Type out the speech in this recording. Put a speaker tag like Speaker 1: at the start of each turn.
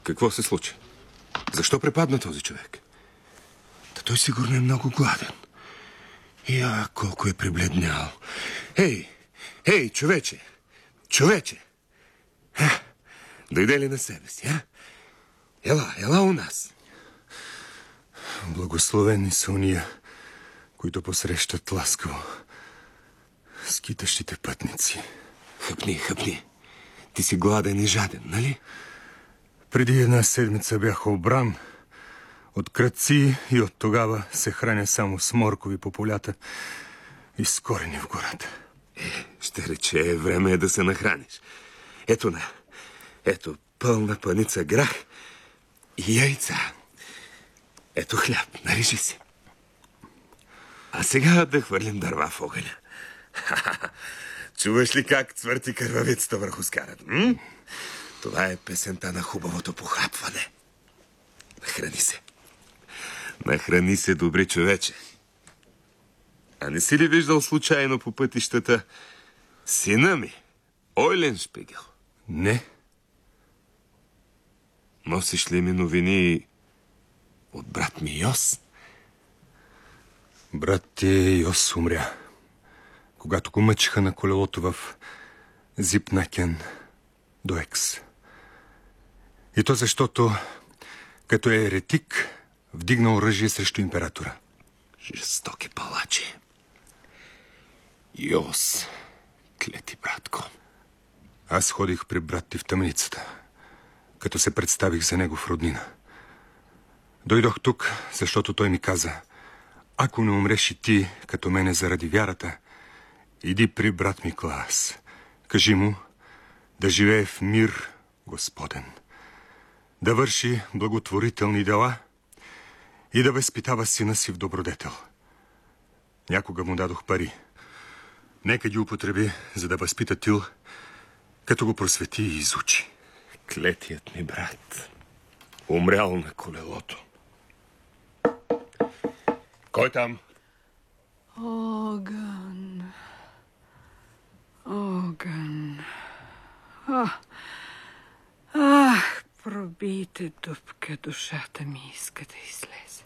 Speaker 1: Какво се случи? Защо препадна този човек?
Speaker 2: Та той сигурно е много гладен. Колко е прибледнял. Ей, човече! Човече! Дойде ли на себе си, а? Ела у нас.
Speaker 3: Благословени са уния, които посрещат ласкаво скитащите пътници.
Speaker 2: Хъпни. Ти си гладен и жаден, нали?
Speaker 3: Преди една седмица бях обран от крадци и от тогава се храня само с моркови по полята и с корени в гората.
Speaker 2: Ще рече, време е да се нахраниш. Ето пълна паница грах и яйца. Ето хляб, нарежи си. А сега да хвърлим дърва в огъня. Чуваш ли как цвърти кървавицата върху скарата? Това е песента на хубавото похапване. Нахрани се, добри човече. А не си ли виждал случайно по пътищата сина ми, Ойленшпигел?
Speaker 3: Не.
Speaker 2: Носиш ли ми новини от брат ми Йос?
Speaker 3: Брат ти Йос умря, когато го мъчиха на колелото в Зипнакен до Екс. И то защото, като е еретик, вдигна оръжие срещу императора.
Speaker 2: Жестоки палачи. Йос, клети братко.
Speaker 3: Аз ходих при брат ти в тъмницата, като се представих за него в роднина. Дойдох тук, защото той ми каза: ако не умреш и ти, като мене заради вярата, иди при брат ми Клаас. Кажи му да живее в мир Господен, да върши благотворителни дела и да възпитава сина си в добродетел. Някога му дадох пари. Нека ги употреби, за да възпита Тил, като го просвети и изучи.
Speaker 2: Клетият ми брат умрял на колелото. Кой там?
Speaker 4: Огън. Пробийте дупка, душата ми иска да излезе.